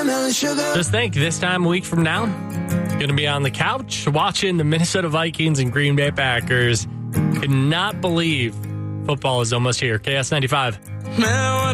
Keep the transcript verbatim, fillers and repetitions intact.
Just think, this time a week from now, going to be on the couch watching the Minnesota Vikings and Green Bay Packers. Could not believe football is almost here. K S ninety-five. Man,